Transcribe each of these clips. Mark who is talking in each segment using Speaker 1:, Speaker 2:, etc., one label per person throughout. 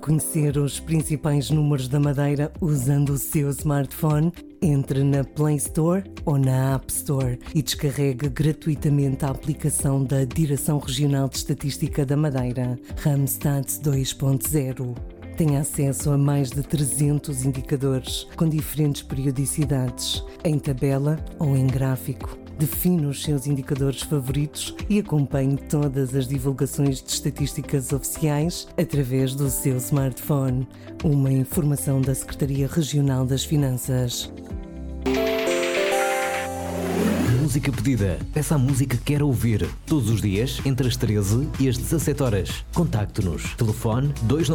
Speaker 1: conhecer os principais números da Madeira usando o seu smartphone? Entre na Play Store ou na App Store e descarregue gratuitamente a aplicação da Direção Regional de Estatística da Madeira, Randstad 2.0. Tem acesso a mais de 300 indicadores com diferentes periodicidades, em tabela ou em gráfico. Define os seus indicadores favoritos e acompanhe todas as divulgações de estatísticas oficiais através do seu smartphone. Uma informação da Secretaria Regional das Finanças.
Speaker 2: Música pedida. Peça a música que quer ouvir. Todos os dias, entre as 13 e as 17 horas. Contacte-nos. Telefone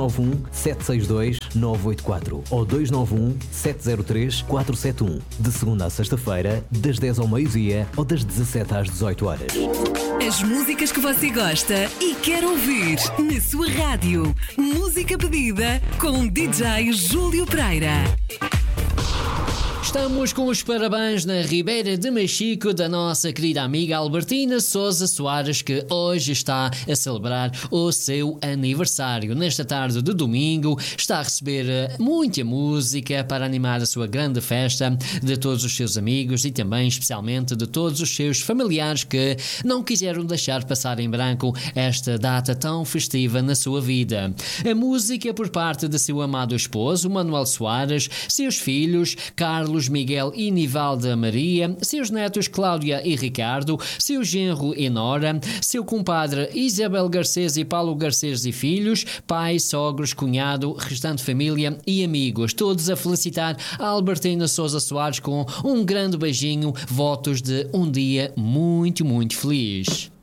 Speaker 2: 291-762-984 ou 291-703-471. De segunda à sexta-feira, das 10 ao meio-dia ou das 17 às 18 horas.
Speaker 3: As músicas que você gosta e quer ouvir na sua rádio. Música pedida com DJ Júlio Pereira.
Speaker 4: Estamos com os parabéns na Ribeira de Machico da nossa querida amiga Albertina Sousa Soares, que hoje está a celebrar o seu aniversário. Nesta tarde de domingo está a receber muita música para animar a sua grande festa de todos os seus amigos e também especialmente de todos os seus familiares que não quiseram deixar passar em branco esta data tão festiva na sua vida. A música por parte de seu amado esposo, Manuel Soares, seus filhos, Carlos, Miguel e Nivalda Maria, seus netos Cláudia e Ricardo, seu genro e Nora, seu compadre Isabel Garcês e Paulo Garcês e filhos, pai, sogros, cunhado, restante família e amigos, todos a felicitar a Albertina Sousa Soares com um grande beijinho, votos de um dia muito, muito feliz.